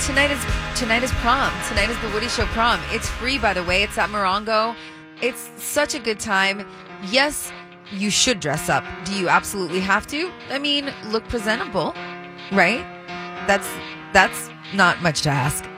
tonight is prom. Tonight is the Woody Show prom. It's free, by the way. It's at Morongo. It's such a good time. Yes, you should dress up. Do you absolutely have to? I mean, look presentable, right? That's not much to ask.